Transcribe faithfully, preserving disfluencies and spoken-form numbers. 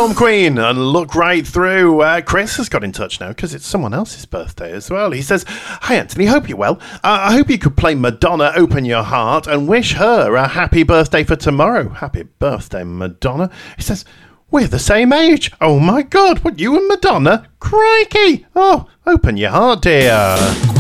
Storm Queen and look right through. Uh, Chris has got in touch now because it's someone else's birthday as well. He says, "Hi Anthony, hope you're well. Uh, I hope you could play Madonna Open Your Heart and wish her a happy birthday for tomorrow." Happy birthday, Madonna. He says, "We're the same age. Oh my God, what, you and Madonna? Crikey. Oh, open your heart, dear."